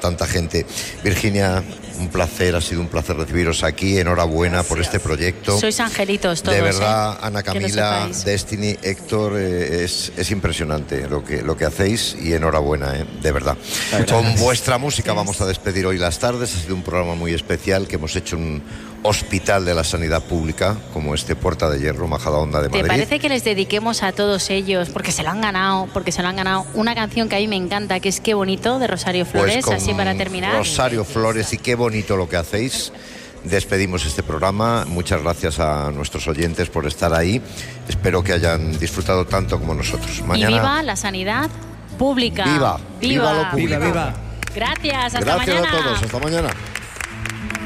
tanta gente. Virginia, un placer, ha sido un placer recibiros aquí. Enhorabuena por este proyecto. Sois angelitos todos. De verdad, Ana que lo Camila, sepáis. Destiny, Héctor, es impresionante lo que hacéis y enhorabuena, de verdad. Con vuestra música vamos a despedir hoy las tardes. Ha sido un programa muy especial que hemos hecho en un hospital de la sanidad pública como este Puerta de Hierro, Majadahonda de Madrid. ¿Te parece que les dediquemos a todos ellos, porque se lo han ganado, una canción que a mí me encanta, que es Qué bonito, de Rosario Flores, Pues con así para terminar? Rosario Flores, y qué bonito lo que hacéis. Despedimos este programa. Muchas gracias a nuestros oyentes por estar ahí. Espero que hayan disfrutado tanto como nosotros. Mañana. Y viva la sanidad pública. Viva lo público. Viva. Gracias, hasta Gracias mañana. a todos. Hasta mañana.